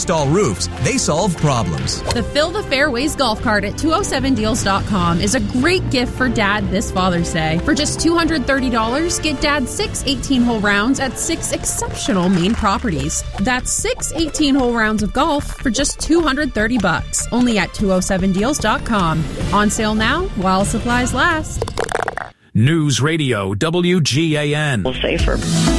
install roofs, they solve problems. The Fill the Fairways golf cart at 207deals.com is a great gift for Dad this Father's Day. For just $230, get Dad 6 18-hole rounds at 6 exceptional Maine properties. That's 6 18-hole rounds of golf for just $230. Only at 207deals.com. On sale now while supplies last. News Radio WGAN. Safer.